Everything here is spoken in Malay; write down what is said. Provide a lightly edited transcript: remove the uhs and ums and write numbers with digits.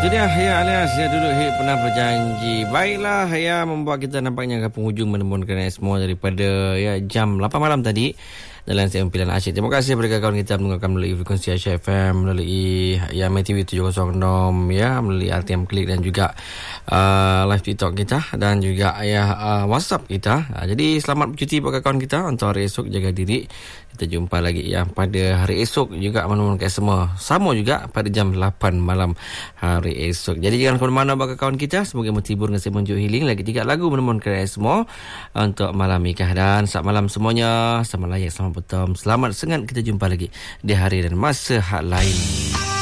Itu dia Haya alias Ya Duduk Hit Pernah Berjanji. Baiklah, Haya membuat kita nampaknya ke penghujung menemukan semua daripada jam 8 malam tadi dalam segmen Pilihan Asyik. Terima kasih kepada kawan kita mendengarkan melalui frekuensi Asyik FM, melalui MyTV 706, melalui RTM Klik dan juga live TikTok kita dan juga WhatsApp kita. Jadi selamat bercuti bagi kawan kita untuk hari esok, jaga diri. Kita jumpa lagi pada hari esok juga menemukan semua sama juga pada jam 8 malam hari esok. Jadi jangan ke mana-mana bagi kawan kita. Semoga menghibur dengan segmen Joe Healing. Lagi 3 lagu menemukan semua untuk malam nikah. Dan selamat malam semuanya. Selamat layak, selamat betul, selamat sengat. Kita jumpa lagi di hari dan masa hak lain.